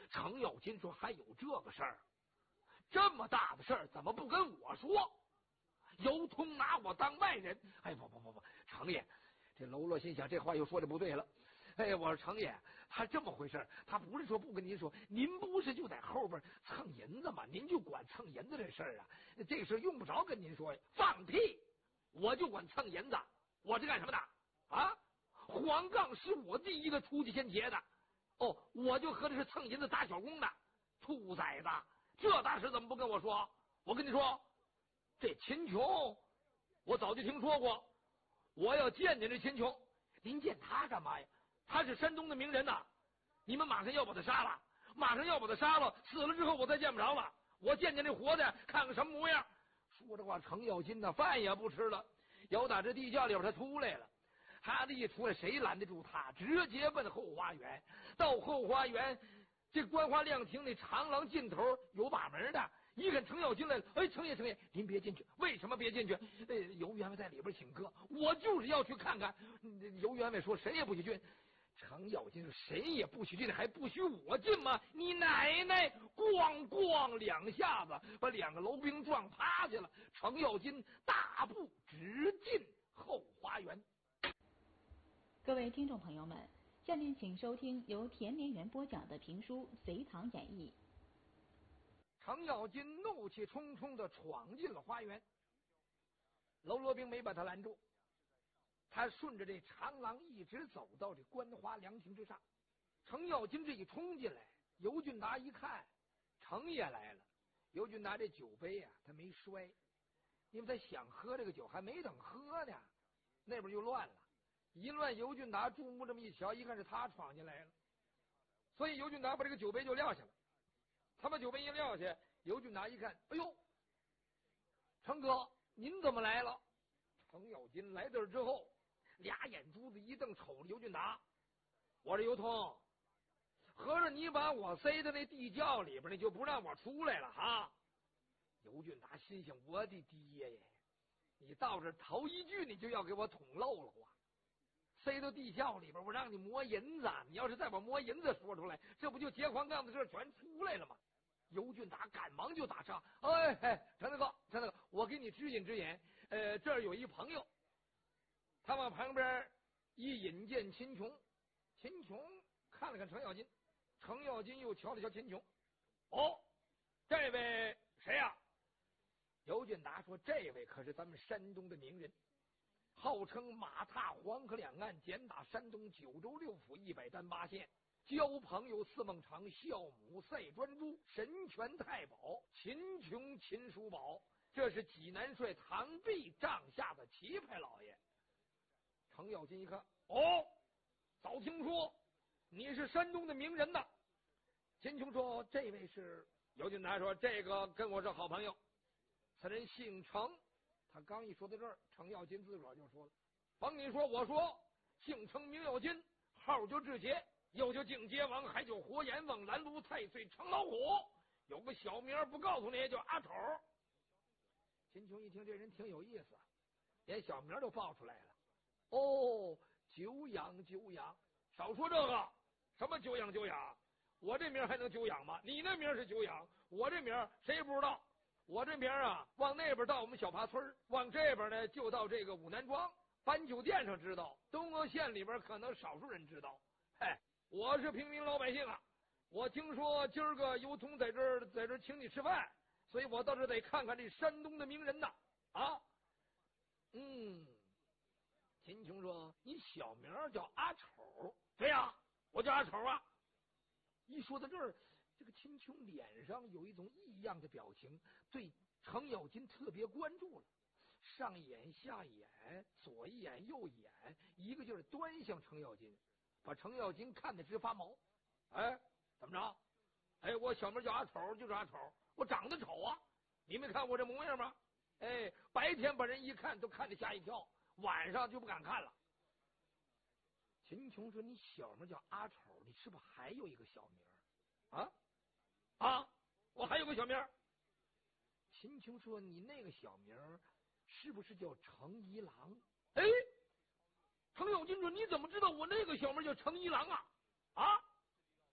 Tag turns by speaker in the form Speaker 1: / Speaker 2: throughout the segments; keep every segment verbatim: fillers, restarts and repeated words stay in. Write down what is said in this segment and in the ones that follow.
Speaker 1: 程咬金说：“还有这个事儿？这么大的事儿，怎么不跟我说？有同拿我当外人？”哎，不不不不，程爷，这喽啰心想，这话又说的不对了。哎，我说程爷，他这么回事，他不是说不跟您说，您不是就在后边蹭银子吗？您就管蹭银子这事儿啊，这事用不着跟您说呀。放屁！我就管蹭银子，我这干什么的啊？黄杠是我第一个出去先劫的，哦，我就合着是蹭银子打小工的，兔崽子！这大事怎么不跟我说？我跟你说，这秦琼，我早就听说过，我要见见这秦琼。您见他干嘛呀？他是山东的名人呐、啊，你们马上要把他杀了，马上要把他杀了，死了之后我再见不着了。我见见这活的，看看什么模样。说这话，程咬金呢，饭也不吃了，要打这地窖里边他出来了。他这一出来，谁拦得住他？直接奔后花园。到后花园，这观花亮亭那长廊尽头有把门的。一看程咬金来了，哎，程爷程爷，您别进去。为什么别进去？呃，尤员外在里边请客，我就是要去看看。尤员外说谁也不许进。程咬金说谁也不许进，还不许我进吗？你奶奶！咣咣两下子把两个楼兵撞趴下了。程咬金大步直进后花园。
Speaker 2: 各位听众朋友们，下面请收听由田连元播讲的评书《隋唐演义》。
Speaker 1: 程咬金怒气冲冲地闯进了花园，喽啰兵没把他拦住，他顺着这长廊一直走到这观花凉亭之上。程咬金这一冲进来，尤俊达一看程爷来了，尤俊达这酒杯啊他没摔，因为他想喝这个酒，还没等喝呢，那边就乱了。一乱，尤俊达注目这么一瞧，一看是他闯进来了，所以尤俊达把这个酒杯就撂下了。他把酒杯一撂下，尤俊达一看，哎呦，程哥您怎么来了？程咬金来这儿之后，俩眼珠子一瞪，瞅着尤俊达，我这尤通，合着你把我塞到那地窖里边，你就不让我出来了哈？尤俊达心想，我的爹耶，你到这头一句你就要给我捅漏了啊！塞到地窖里边，我让你磨银子，你要是再把磨银子说出来，这不就截黄杠子事全出来了吗？尤俊达赶忙就打岔，哎哎，陈大哥，陈大哥，我给你指引指引。呃，这儿有一朋友，他往旁边一引荐秦琼，秦琼看了看程咬金，程咬金又瞧了瞧秦琼，哦，这位谁呀、啊？尤俊达说，这位可是咱们山东的名人。号称马踏黄河两岸，简打山东九州六府一百单八县，交朋友四孟尝，孝母赛专诸，神权太保秦琼秦叔宝，这是济南帅唐弼帐下的旗牌老爷。程咬金一看，哦，早听说你是山东的名人呐。秦琼说，这位是。尤俊达说，这个跟我是好朋友，此人姓程。他刚一说到这儿，程咬金自个儿就说了，甭你说我说，姓程名咬金，号就智捷，又叫靖街王，还叫活阎王，拦路太岁，程老虎，有个小名不告诉你，叫阿丑。秦琼一听这人挺有意思，连小名都报出来了。哦，久仰久仰，少说这个，什么久仰久仰？我这名还能久仰吗？你那名是久仰，我这名谁也不知道。我这名啊，往那边到我们小爬村，往这边呢就到这个武南庄搬酒店上知道，东阿县里边可能少数人知道。嘿，我是平民老百姓啊，我听说今儿个尤通在这儿在这儿请你吃饭，所以我到这得看看这山东的名人呐。啊，嗯，秦琼说，你小名叫阿丑？对呀，我叫阿丑啊。一说到这儿，这个秦琼脸上有一种异样的表情，对程咬金特别关注了，上眼下眼，左一眼右一眼，一个劲儿端向程咬金，把程咬金看得直发毛。哎，怎么着？哎，我小名叫阿丑，就是阿丑，我长得丑啊，你没看我这模样吗？哎，白天把人一看都看得吓一跳，晚上就不敢看了。秦琼说，你小名叫阿丑，你是不是还有一个小名啊？啊，我还有个小名。秦琼说，你那个小名是不是叫程一郎？哎，程咬金说，你怎么知道我那个小名叫程一郎啊？啊，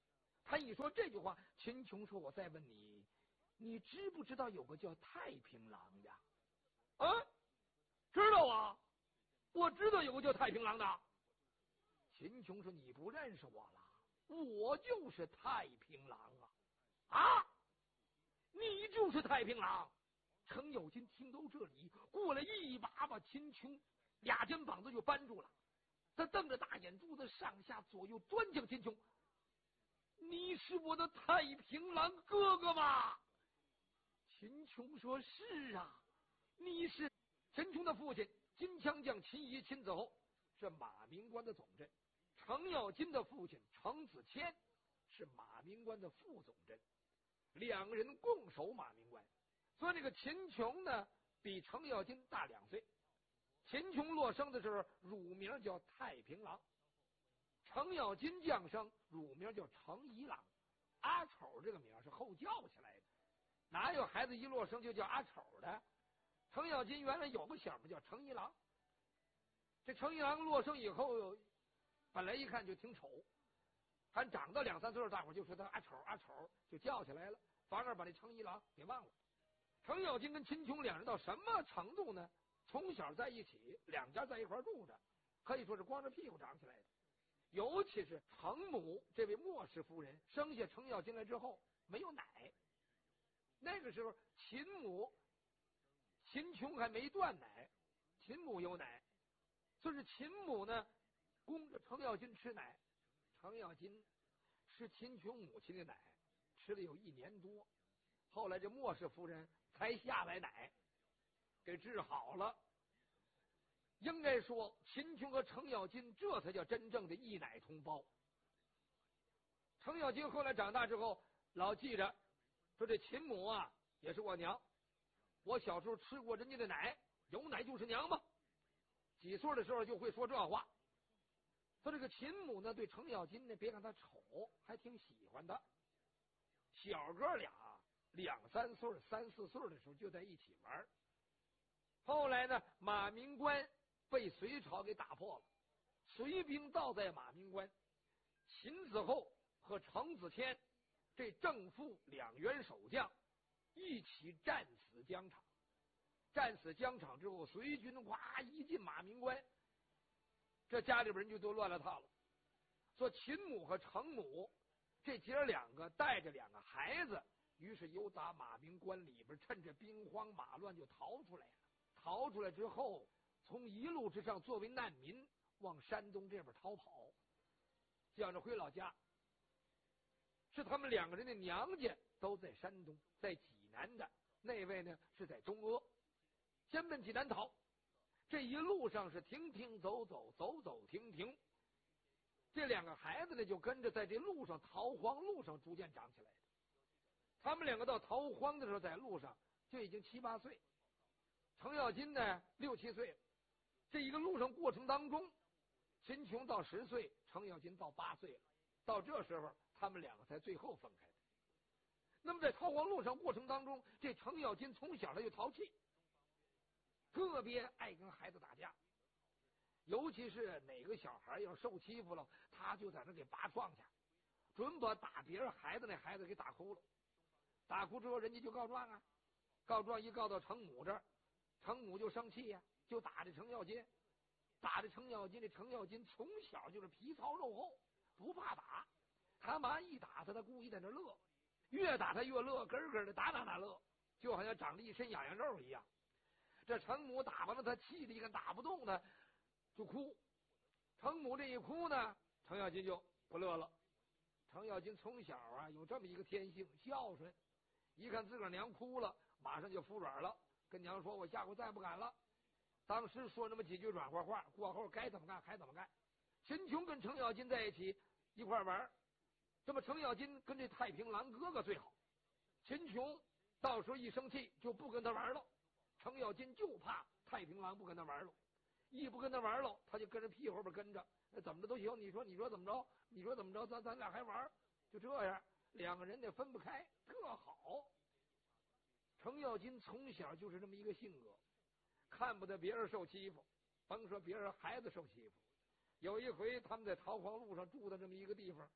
Speaker 1: 他一说这句话，秦琼说：“我再问你，你知不知道有个叫太平郎的？”啊，知道啊，我知道有个叫太平郎的。秦琼说：“你不认识我了，我就是太平郎啊！”啊，你就是太平郎？程咬金听到这里，过来一把把秦琼俩肩膀子就扳住了，他瞪着大眼珠子上下左右端详秦琼：“你是我的太平郎哥哥吗？”秦琼说：“是啊，你是。”秦琼的父亲金枪将秦仪、秦子厚是马明关的总镇，程咬金的父亲程子谦是马明关的副总镇，两个人共守马明关。所以这个秦琼呢，比程咬金大两岁。秦琼落生的时候，乳名叫太平郎；程咬金降生，乳名叫程一郎。阿丑这个名是后叫起来的，哪有孩子一落生就叫阿丑的？程咬金原来有个小名叫程一郎。这程一郎落生以后，本来一看就挺丑，还长到两三岁，大伙就说他阿丑阿丑，就叫起来了，反而把这程一郎给忘了。程咬金跟秦琼两人到什么程度呢？从小在一起，两家在一块住着，可以说是光着屁股长起来的。尤其是程母这位莫氏夫人生下程咬金来之后没有奶，那个时候秦母秦琼还没断奶，秦母有奶，就是秦母呢供着程咬金吃奶。程咬金吃秦琼母亲的奶吃了有一年多，后来这莫氏夫人才下来奶给治好了。应该说秦琼和程咬金这才叫真正的一奶同胞。程咬金后来长大之后老记着说，这秦母啊也是我娘，我小时候吃过人家的奶，有奶就是娘嘛。几岁的时候就会说这话。说这个秦母呢对程咬金呢，别看他丑，还挺喜欢的。小哥俩两三岁三四岁的时候就在一起玩。后来呢，马明关被隋朝给打破了，隋兵倒在马明关，秦子厚和程子谦这正副两员守将一起战死疆场。战死疆场之后，隋军哇一进马明关，这家里边人就都乱了套了。说秦母和程母这姐儿两个带着两个孩子，于是由打马明关里边趁着兵荒马乱就逃出来了。逃出来之后，从一路之上作为难民往山东这边逃跑，想着回老家。是他们两个人的娘家都在山东，在济南的，那位呢是在中阿，先奔济南逃。这一路上是停停走走，走走停停。这两个孩子呢就跟着在这路上逃荒路上逐渐长起来的。他们两个到逃荒的时候，在路上就已经七八岁，程咬金呢六七岁。这一个路上过程当中，秦琼到十岁，程咬金到八岁了。到这时候，他们两个才最后分开的。那么在逃荒路上过程当中，这程咬金从小他就淘气，特别爱跟孩子打架，尤其是哪个小孩要受欺负了，他就在那给拔创去，准把打别人孩子那孩子给打哭了。打哭之后，人家就告状啊，告状一告到程母这儿，程母就生气呀、啊，就打这程咬金，打这程咬金。这程咬金从小就是皮糙肉厚，不怕打，他妈一打他，他故意在那乐，越打他越乐，咯咯的打打打乐，就好像长了一身痒痒肉一样。这程母打完了，他气的一个打不动呢，就哭。程母这一哭呢，程咬金就不乐了。程咬金从小啊有这么一个天性，孝顺，一看自个儿娘哭了，马上就服软了，跟娘说：“我下回再不敢了。”当时说那么几句软化话，过后该怎么干还怎么干。秦琼跟程咬金在一起一块玩，这么程咬金跟这太平郎哥哥最好。秦琼到时候一生气就不跟他玩了，程咬金就怕太平郎不跟他玩了，一不跟他玩了，他就跟着屁后边跟着，怎么着都行。你说你说怎么着？你说怎么着？咱咱俩还玩，就这样，两个人也分不开，特好。程咬金从小就是这么一个性格，看不得别人受欺负，甭说别人孩子受欺负。有一回他们在逃荒路上住的这么一个地方，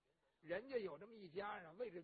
Speaker 1: 人家有这么一家啊，为这